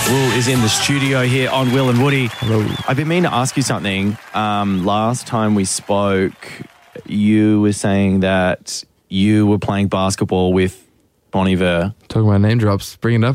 Will is in the studio here on Will and Woody. Hello. I've been meaning to ask you something. Last time we spoke, you were saying that you were playing basketball with Bon Iver. Talking about name drops. Bring it up.